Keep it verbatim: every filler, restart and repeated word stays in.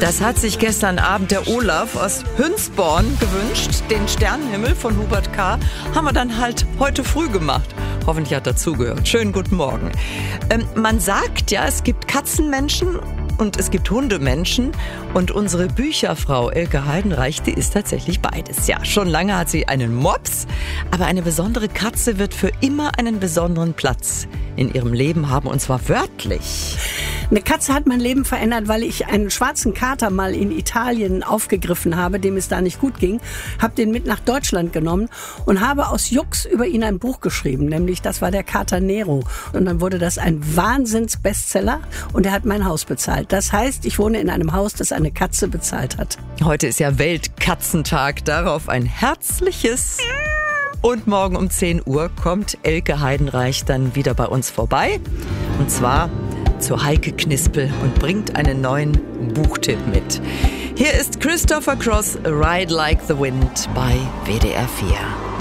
Das hat sich gestern Abend der Olaf aus Hünsborn gewünscht. Den Sternenhimmel von Hubert K. haben wir dann halt heute früh gemacht. Hoffentlich hat er zugehört. Schönen guten Morgen. Ähm, man sagt ja, es gibt Katzenmenschen und es gibt Hundemenschen. Und unsere Bücherfrau Elke Heidenreich, die ist tatsächlich beides. Ja, schon lange hat sie einen Mops, aber eine besondere Katze wird für immer einen besonderen Platz in ihrem Leben haben, und zwar wörtlich. Eine Katze hat mein Leben verändert, weil ich einen schwarzen Kater mal in Italien aufgegriffen habe, dem es da nicht gut ging, habe den mit nach Deutschland genommen und habe aus Jux über ihn ein Buch geschrieben, nämlich das war der Kater Nero. Und dann wurde das ein Wahnsinns-Bestseller und er hat mein Haus bezahlt. Das heißt, ich wohne in einem Haus, das eine Katze bezahlt hat. Heute ist ja Weltkatzentag, darauf ein herzliches. Und morgen um zehn Uhr kommt Elke Heidenreich dann wieder bei uns vorbei. Und zwar zu Heike Knispel und bringt einen neuen Buchtipp mit. Hier ist Christopher Cross, Ride Like the Wind bei W D R vier.